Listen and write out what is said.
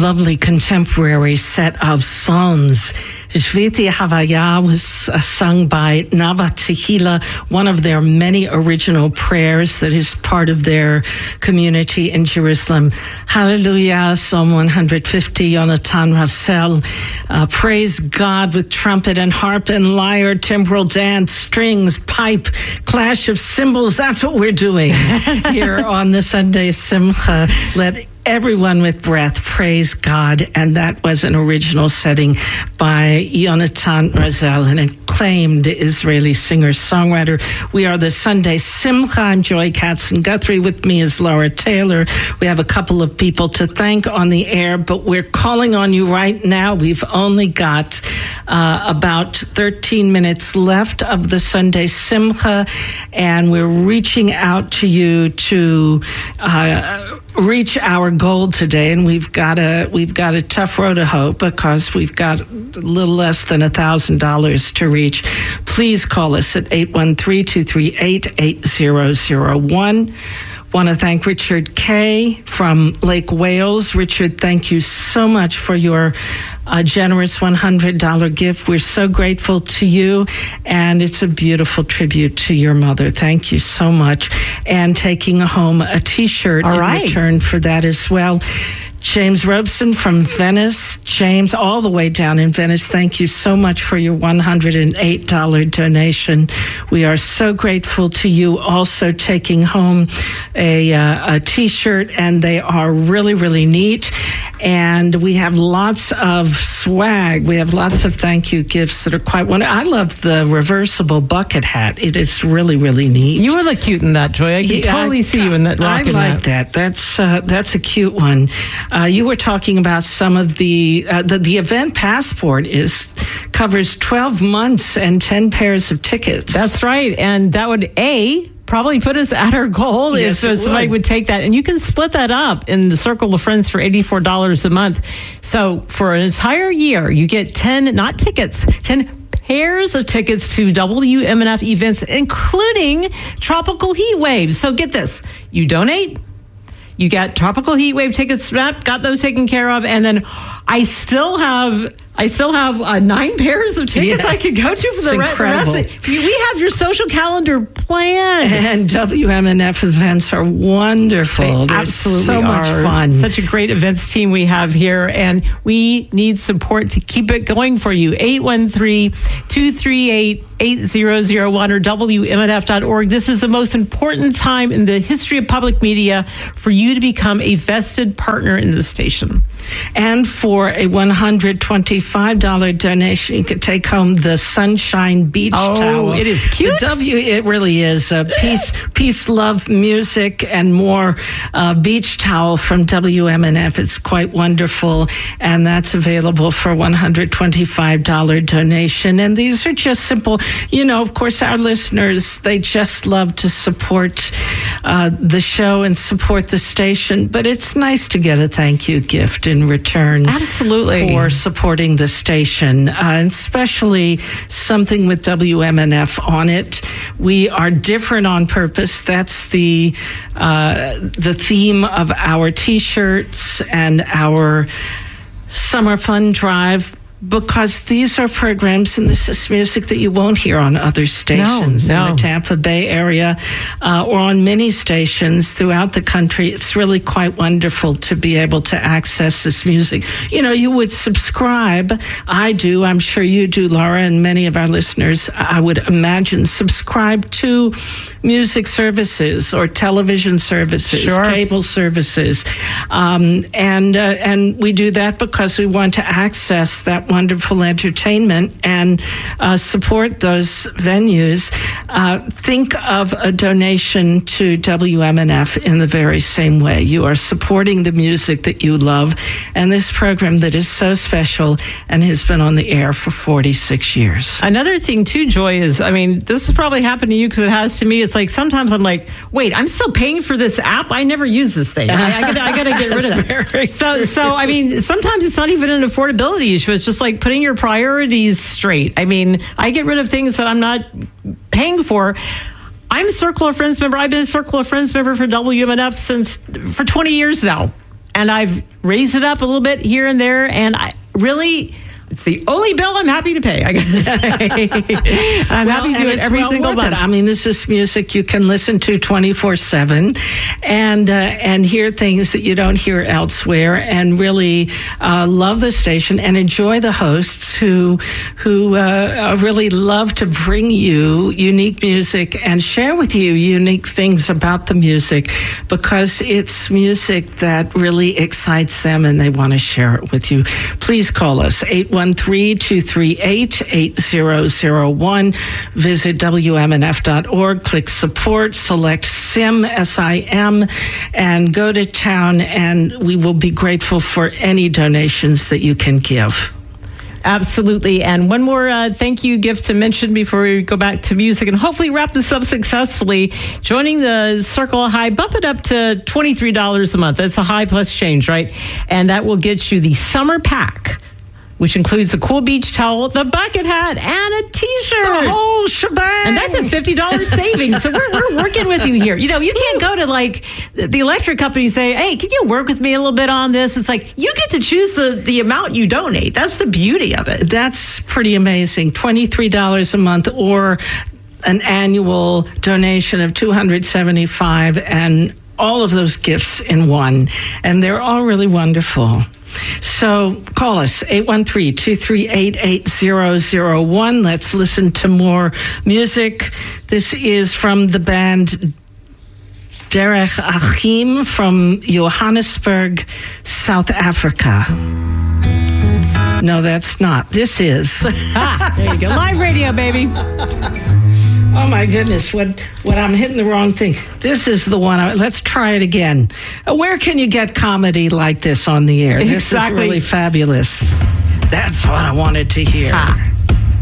lovely contemporary set of psalms. Shveti Havaya was sung by Nava Tehillah, one of their many original prayers that is part of their community in Jerusalem. Hallelujah, Psalm 150, Yonatan Rassel. Praise God with trumpet and harp and lyre, timbrel, dance, strings, pipe, clash of cymbals. That's what we're doing here on the Sunday Simcha. Let everyone with breath praise God. And that was an original setting by Yonatan Razel, an acclaimed Israeli singer-songwriter. We are the Sunday Simcha. I'm Joy Katzen-Guthrie. With me is Laura Taylor. We have a couple of people to thank on the air, but we're calling on you right now. We've only got about 13 minutes left of the Sunday Simcha, and we're reaching out to you to reach our goal today, and we've got a tough road to hoe because we've got a little less than $1,000 to reach. Please call us at 813-238-8001. Want to thank Richard Kay from Lake Wales. Richard, thank you so much for your generous $100 gift. We're so grateful to you, and it's a beautiful tribute to your mother. Thank you so much. And taking home a T-shirt in return for that as well. James Robeson from Venice. James, all the way down in Venice, thank you so much for your $108 donation. We are so grateful to you. Also taking home a T-shirt, and they are really, really neat. And we have lots of swag. We have lots of thank you gifts that are quite wonderful. I love the reversible bucket hat. It is really, really neat. You would look cute in that, Joy. I can totally see you in that rocket hat. I like that. That's a cute one. You were talking about some of the event passport covers 12 months and 10 pairs of tickets. That's right. And that would probably put us at our goal if somebody would take that. And you can split that up in the Circle of Friends for $84 a month. So for an entire year, you get 10 pairs of tickets to WMNF events, including Tropical Heat Waves. So get this. You donate. You got Tropical Heat Wave tickets, got those taken care of, and then I still have 9 pairs of tickets I could go to for the rest. We have your social calendar planned. And WMNF events are wonderful. They absolutely so much fun. Such a great events team we have here, and we need support to keep it going for you. 813-238-8001 or WMNF.org. This is the most important time in the history of public media for you to become a vested partner in the station. And for a $125 donation, you could take home the Sunshine Beach Towel. It is cute. It really is. Peace, love, music, and more beach towel from WMNF. It's quite wonderful, and that's available for $125 donation. And these are just simple. Of course, our listeners, they just love to support the show and support the station, but it's nice to get a thank you gift in return. Absolutely. For supporting the station, and especially something with WMNF on it. We are different on purpose. That's the theme of our T-shirts and our Summer Fun Drive, because these are programs and this is music that you won't hear on other stations in the Tampa Bay area or on many stations throughout the country. It's really quite wonderful to be able to access this music. You would subscribe. I do. I'm sure you do, Laura, and many of our listeners, I would imagine, subscribe to music services or television services, cable services. And we do that because we want to access that wonderful entertainment and support those venues. Think of a donation to WMNF in the very same way. You are supporting the music that you love and this program that is so special and has been on the air for 46 years. Another thing too, Joy, is, this has probably happened to you because it has to me. It's like sometimes I'm like, wait, I'm still paying for this app? I never use this thing. I gotta get rid of that. So sometimes it's not even an affordability issue. It's just like putting your priorities straight. I get rid of things that I'm not paying for. I'm a Circle of Friends member. I've been a Circle of Friends member for WMNF for 20 years now. and I've raised it up a little bit here and there, and it's the only bill I'm happy to pay, I gotta say. I'm happy to do it every single month. I mean, this is music you can listen to 24/7 and hear things that you don't hear elsewhere, and really love the station and enjoy the hosts who really love to bring you unique music and share with you unique things about the music, because it's music that really excites them and they want to share it with you. Please call us 813-238-8001. Visit WMNF.org, click support, select SIM, S-I-M, and go to town, and we will be grateful for any donations that you can give. Absolutely. And one more thank you gift to mention before we go back to music and hopefully wrap this up successfully. Joining the Circle of High, bump it up to $23 a month. That's a high plus change, right? And that will get you the summer pack, which includes a cool beach towel, the bucket hat, and a T-shirt. The whole shebang. And that's a $50 savings. So we're working with you here. You know, you can't go to like the electric company and say, hey, can you work with me a little bit on this? It's like you get to choose the amount you donate. That's the beauty of it. That's pretty amazing. $23 a month or an annual donation of $275, and all of those gifts in one. And they're all really wonderful. So call us, 813-238-8001. Let's listen to more music. This is from the band Derech Achim from Johannesburg, South Africa. No, that's not. This is. There you go. Live radio, baby. Oh, my goodness, when I'm hitting the wrong thing. This is the one. Let's try it again. Where can you get comedy like this on the air? This is really fabulous. That's what I wanted to hear.